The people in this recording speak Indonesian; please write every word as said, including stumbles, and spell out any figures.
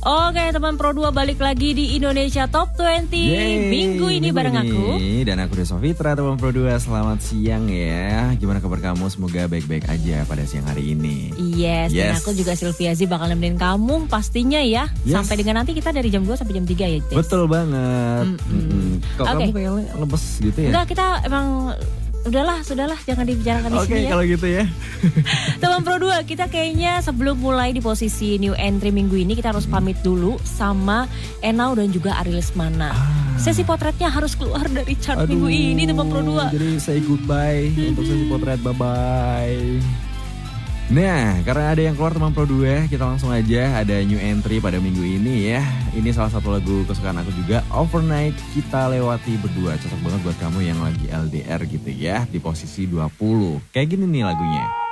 Oke teman Pro dua balik lagi di Indonesia Top dua puluh Yeay, minggu ini bareng ini. aku. Dan aku Deso Fitra teman Pro dua, selamat siang ya. Gimana kabar kamu? Semoga baik-baik aja pada siang hari ini. Yes, yes. dan aku juga Sylvia Z bakal nemenin kamu pastinya ya. Yes. Sampai dengan nanti kita dari jam dua sampai jam tiga ya. Des. Betul banget. Mm -mm. Kok Okay. kamu pengen lemes gitu ya? Enggak, kita emang udahlah, sudahlah jangan dibicarakan di Oke, sini ya. kalau gitu ya. Teman Pro dua, kita kayaknya sebelum mulai di posisi new entry minggu ini kita harus pamit dulu sama Enau dan juga Ari Lesmana. Ah. Sesi potretnya harus keluar dari chart Aduh, minggu ini teman Pro dua. Jadi say goodbye untuk sesi potret, bye-bye. Nah, karena ada yang keluar teman Pro dua, kita langsung aja ada new entry pada minggu ini ya. Ini salah satu lagu kesukaan aku juga, Overnight Kita Lewati Berdua. Cocok banget buat kamu yang lagi L D R gitu ya, di posisi dua puluh. Kayak gini nih lagunya.